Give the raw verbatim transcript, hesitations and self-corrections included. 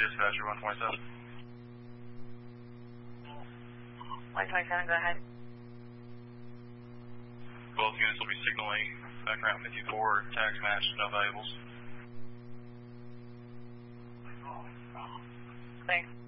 Dispatcher one twenty-seven. one twenty-seven, go ahead. Both units will be signaling background fifty-four, tags matched, no valuables. Thanks.